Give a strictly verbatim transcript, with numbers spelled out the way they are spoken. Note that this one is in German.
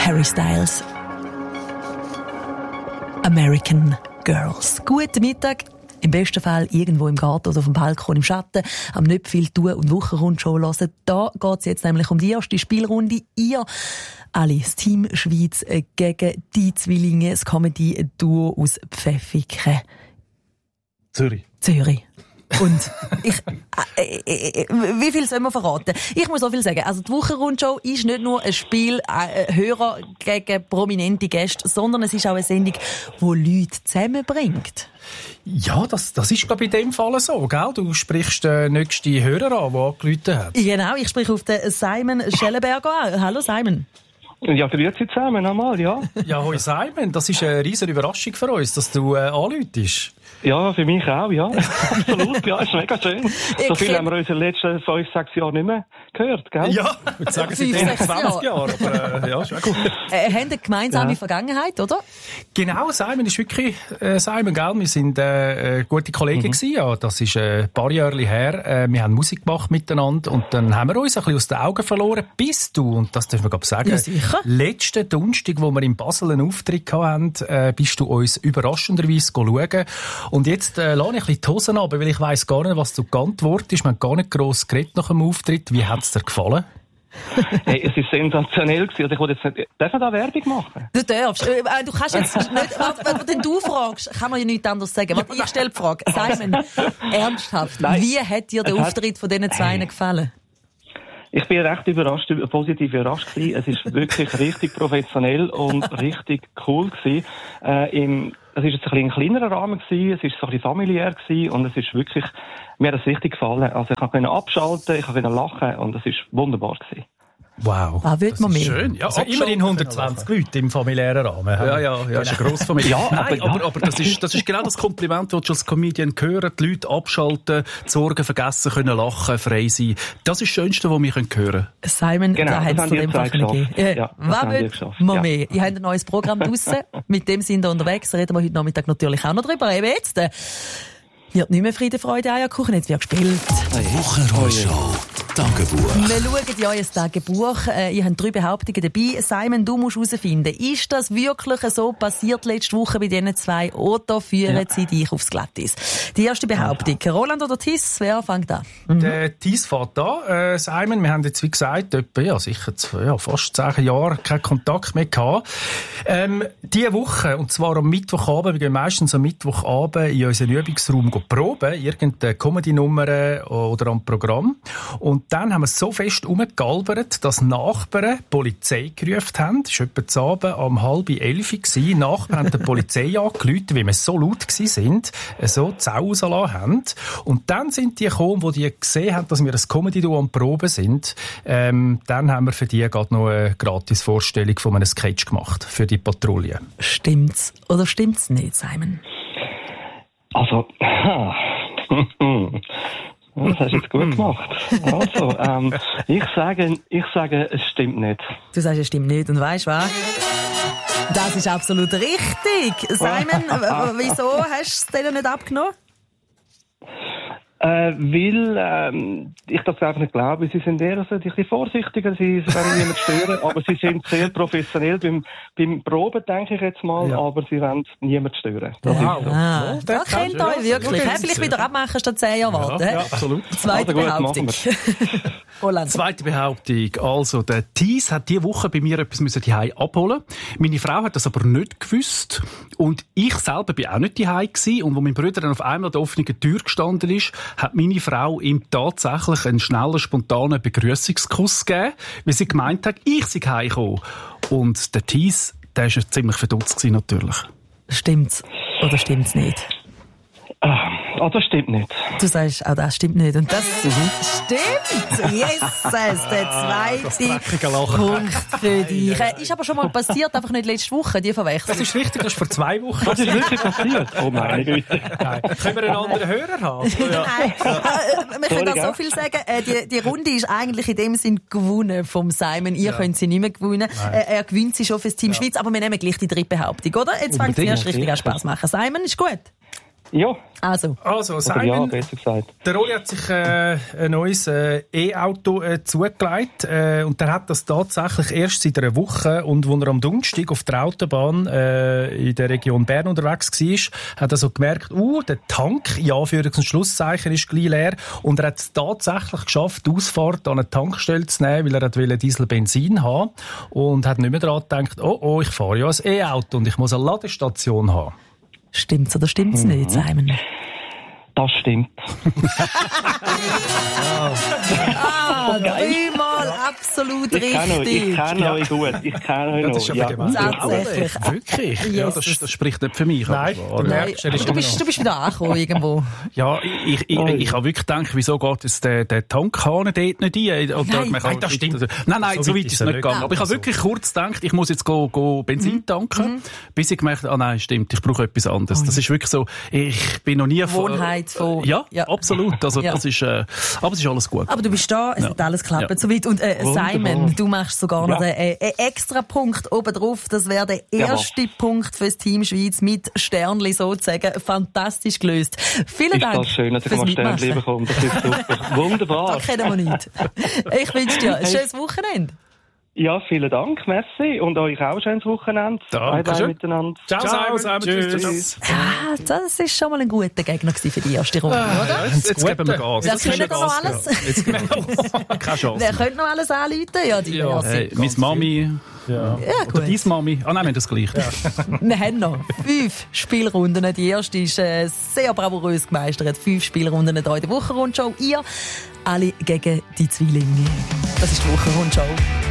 Harry Styles. American Girls. Guten Mittag. Im besten Fall irgendwo im Garten oder auf dem Balkon im Schatten, am nicht viel tun und Wochenrundshow hören. Da geht es jetzt nämlich um die erste Spielrunde. Ihr alle, das Team Schweiz gegen die Zwillinge, das Comedy-Duo aus Pfäffiken. Zürich. Zürich. Und ich, äh, äh, äh, wie viel soll man verraten? Ich muss so viel sagen. Also die Wochenrundshow ist nicht nur ein Spiel äh, Hörer gegen prominente Gäste, sondern es ist auch eine Sendung, die Leute zusammenbringt. Ja, das, das ist, glaube ich, in dem Fall so, gell? Du sprichst den nächsten Hörer an, der angerufen hat. Genau, ich spreche auf den Simon Schellenberger an. Hallo Simon. Ja, grüezi zusammen nochmal, ja. Ja, hoi Simon, das ist eine riesige Überraschung für uns, dass du äh, anrufst. Ja, für mich auch, ja. Absolut, ja, ist mega schön. So viel haben wir uns in den letzten fünf, sechs Jahren nicht mehr gehört, gell? Ja, ich würde sagen, seit zwanzig Jahren, aber äh, ja, ist auch gut. Äh, haben eine gemeinsame ja. Vergangenheit, oder? Genau, Simon ist wirklich äh, Simon, gell? Wir sind äh, gute Kollegen mhm. gewesen, ja. Das ist äh, ein paar Jahre her. Äh, wir haben Musik gemacht miteinander und dann haben wir uns ein bisschen aus den Augen verloren, bis du, und das dürfen wir glaube sagen, ja, letzten Donnerstag, wo wir in Basel einen Auftritt hatten, äh, bist du uns überraschenderweise schauen. Und jetzt äh, lasse ich ein bisschen die Hosen runter, weil ich weiss gar nicht, was du geantwortet hast. Wir haben gar nicht gross geredet nach dem Auftritt. Wie hat es dir gefallen? Hey, es war sensationell gewesen. Also ich wollte jetzt nicht, darf man da Werbung machen? Du darfst. Äh, du kannst jetzt nicht, warte, wenn du fragst, kann man ja nichts anderes sagen. Warte, ich stelle die Frage. Simon, ernsthaft, Nein. Wie hat dir der Auftritt von diesen zwei hey. gefallen? Ich bin recht überrascht, positiv überrascht gewesen. Es ist wirklich richtig professionell und richtig cool gewesen. Äh, im, es ist jetzt ein, ein kleinerer Rahmen gewesen, es ist so ein bisschen familiär gewesen und es ist wirklich, mir hat es richtig gefallen. Also ich konnte abschalten, ich konnte lachen und es ist wunderbar gewesen. Wow. Ah, wird man mehr. Schön. Ja, also immerhin hundertzwanzig Leute im familiären Rahmen. Ja, ja, ja, ist eine Grossfamilie. Ja, Nein, aber, aber, aber das ist, das ist genau das Kompliment, das du als Comedian hören, die Leute abschalten, die Sorgen vergessen können, lachen, frei sein. Das ist das Schönste, was wir hören können. Simon, genau, da hat es von dem Fall gegeben. Äh, ja, was will man ja. mehr? Ihr habt ein neues Programm draussen. Mit dem sind wir unterwegs. Da reden wir heute Nachmittag natürlich auch noch drüber. Eben jetzt äh, wird nicht mehr Friede, Freude, Eierkuchen. Jetzt wird gespielt. Wochenrundschau. Tagebuch. Wir schauen in euer Tagebuch. Äh, ihr habt drei Behauptungen dabei. Simon, du musst herausfinden, ist das wirklich so passiert letzte Woche bei diesen zwei oder führen ja. sie dich aufs Glatteis? Die erste Behauptung. Ja. Roland oder Thies? Wer fängt an? Mhm. Der Thies fährt an. Äh, Simon, wir haben jetzt, wie gesagt, etwa, ja, sicher zwei, ja, fast zehn Jahre keinen Kontakt mehr gehabt. Ähm, diese Woche, und zwar am Mittwochabend, wir gehen meistens am Mittwochabend in unseren Übungsraum proben, irgendeine Comedy-Nummer oder am Programm. Und dann haben wir so fest rumgegalbert, dass Nachbarn die Polizei gerufen haben. Das war etwa zu Abend um halb elf. Die Nachbarn haben die Polizei angerufen, weil wir so laut waren, so die Sau rausgelassen haben. Und dann sind die gekommen, wo die gesehen haben, dass wir ein Comedy-Duo am Proben sind. Ähm, dann haben wir für die gerade noch eine Gratis-Vorstellung von einem Sketch gemacht, für die Patrouille. Stimmt's oder stimmt's nicht, Simon? Also, das hast du jetzt gut gemacht. Also, ähm, ich sage, ich sage, es stimmt nicht. Du sagst, es stimmt nicht. Und weißt du was? Das ist absolut richtig. Simon, wieso hast du es denen nicht abgenommen? Äh, weil ähm, ich das einfach nicht glaube. Sie sind eher so ein bisschen vorsichtiger, sie wollen niemand stören, aber sie sind sehr professionell beim, beim Proben, denke ich jetzt mal, ja. aber sie wollen niemand stören. Das wow. ist so. Ah, da kennt ihr euch wirklich. Ja, vielleicht wieder abmachen statt zehn Jahre warten. Ja, ja, absolut. Zweite also gut, Behauptung. Roland. Zweite Behauptung. Also, der Thies hat diese Woche bei mir etwas müssen daheim abholen. Meine Frau hat das aber nicht gewusst. Und ich selber bin auch nicht daheim gewesen. Und wo mein Bruder dann auf einmal an der offenen Tür gestanden ist, hat meine Frau ihm tatsächlich einen schnellen, spontanen Begrüßungskuss gegeben, weil sie gemeint hat, ich sei heimgekommen. Und der Thies, der war ziemlich verdutzt gewesen, natürlich. Stimmt's oder stimmt's nicht? Ah, oh, das stimmt nicht. Du sagst, auch das stimmt nicht. Und das mhm. stimmt. Yes, der zweite Punkt für dich. Äh, ist aber schon mal passiert, einfach nicht letzte Woche, die Verwechslung. Das ist richtig, das ist vor zwei Wochen. Das ist wirklich passiert? Oh meine Güte. Nein. Können wir einen anderen Hörer haben? Ja. Nein, äh, wir können da so viel sagen. Äh, die, die Runde ist eigentlich in dem Sinn gewonnen vom Simon. Ihr ja. könnt sie nicht mehr gewinnen. Äh, er gewinnt sie schon fürs Team ja. Schweiz, aber wir nehmen gleich die dritte Behauptung, oder? Jetzt fängt es erst richtig an Spass machen. Simon, ist gut? Ja. Also, Also, Oder ja, Simon, besser gesagt. der Rolli hat sich äh, ein neues äh, E-Auto äh, zugelegt äh, und der hat das tatsächlich erst seit einer Woche, und als er am Donnerstag auf der Autobahn äh, in der Region Bern unterwegs war, hat er so gemerkt, uh, der Tank, ja, für ein Schlusszeichen, ist gleich leer, und er hat es tatsächlich geschafft, die Ausfahrt an eine Tankstelle zu nehmen, weil er wollte Diesel-Benzin haben und hat nicht mehr daran gedacht, oh, oh, ich fahre ja ein E-Auto und ich muss eine Ladestation haben. stimmt's oder stimmt's mhm. nicht, Simon? Das stimmt. Ah, dreimal absolut ich richtig. Kann euch, ich kenne Ja. euch gut. Ich kenne euch Ja, noch. das ist aber Ja. gemein. Tatsächlich. Wirklich? Ja, das, das spricht nicht für mich. Nein, aber du Nein, merkst, er ist du immer bist, noch. du bist wieder angekommen irgendwo. Ja, ich, ich, ich, ich habe wirklich gedacht, wieso geht jetzt der, der Tankhahn dort nicht ein? Und Nein. man kann- Nein, das stimmt. Nein, nein, So so weit weit ist ist es er nicht nicht gegangen. gegangen. Aber ich habe So. wirklich kurz gedacht, ich muss jetzt go, go Benzin tanken, bis ich gemerkt habe, ah nein, stimmt, ich brauche etwas anderes. Das ist wirklich so, ich bin noch nie... von- Gewohnheit von- Ja, Ja. absolut. Also, Ja. das ist, äh, aber es ist alles gut. Aber du bist da, es Ja. hat alles geklappt Ja. soweit. Und äh, Wunderbar. Simon, du machst sogar noch Ja. einen, einen extra Punkt obendrauf. Das wäre der erste Jawohl. Punkt fürs Team Schweiz mit Sternli sozusagen. Fantastisch gelöst. Vielen Ist Dank das schön, dass ich fürs mal Sternchen Mitmachen. bekomme. Das ist super. Wunderbar. Da kennen wir nicht. Ich wünsche dir ein schönes Wochenende. Ja, vielen Dank, merci. Und euch auch ein schönes Wochenende. Danke Bye, bye schön. miteinander. Ciao, Ciao, Simon. Simon. Tschüss. Tschüss. Ah, das ist schon mal ein guter Gegner gewesen für die erste Runde, Ah, oder? Jetzt, jetzt geben wir Gas. Wer Jetzt geben wir könnte noch Gas, alles? ja. Jetzt geben wir- Keine Chance. Wer könnte noch alles anrufen? Ja, die Ja. ja. Hey, meine Mami. Ja. Ja, Oder gut. deine Mami. Ah nein, wir haben das gleich. Wir haben noch fünf Spielrunden. Die erste ist äh, sehr bravourös gemeistert. Fünf Spielrunden hier in der Wochenrundschau. Ihr alle gegen die Zwillinge. Das ist die Wochenrundschau.